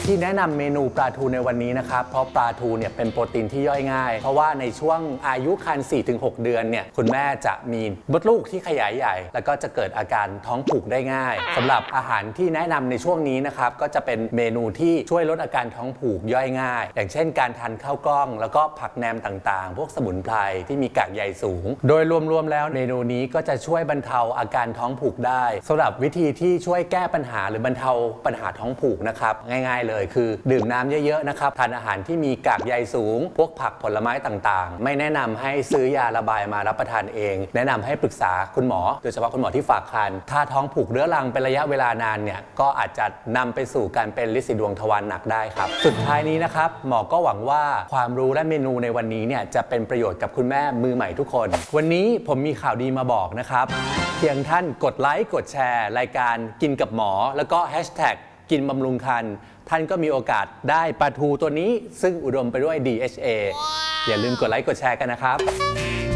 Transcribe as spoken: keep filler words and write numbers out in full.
ที่แนะนำเมนูปลาทูในวันนี้นะครับเพราะปลาทูเนี่ยเป็นโปรตีนที่ย่อยง่ายเพราะว่าในช่วงอายุครรภ์ สี่ถึงหก เดือนเนี่ยคุณแม่จะมีมดลูกที่ขยายใหญ่แล้วก็จะเกิดอาการท้องผูกได้ง่ายสำหรับอาหารที่แนะนำในช่วงนี้นะครับก็จะเป็นเมนูที่ช่วยลดอาการท้องผูกย่อยง่ายอย่างเช่นการทานข้าวกล้องแล้วก็ผักแหนมต่างๆพวกสมุนไพรที่มีกากใยสูงโดยรวมๆแล้วเมนูนี้ก็จะช่วยบรรเทาอาการท้องผูกได้สำหรับวิธีที่ช่วยแก้ปัญหาหรือบรรเทาปัญหาท้องผูกนะครับง่ายๆเลยคือดื่มน้ำเยอะๆนะครับทานอาหารที่มีกากใยสูงพวกผักผลไม้ต่างๆไม่แนะนำให้ซื้อยาระบายมารับประทานเองแนะนำให้ปรึกษาคุณหมอโดยเฉพาะคุณหมอที่ฝากครรภ์ถ้าท้องผูกเรื้อรังเป็นระยะเวลานานเนี่ยก็อาจจะนำไปสู่การเป็นลินสีดวงทวารหนักได้ครับสุดท้ายนี้นะครับหมอก็หวังว่าความรู้และเมนูในวันนี้เนี่ยจะเป็นประโยชน์กับคุณแม่มือใหม่ทุกคนวันนี้ผมมีข่าวดีมาบอกนะครับเพียงท่านกดไลค์กดแชร์รายการกินกับหมอแล้วก็แฮชแท็กกินบำรุงครรภ์ท่านก็มีโอกาสได้ปลาทูตัวนี้ซึ่งอุดมไปด้วย ดี เอช เอ อย่าลืมกดไลค์กดแชร์กันนะครับ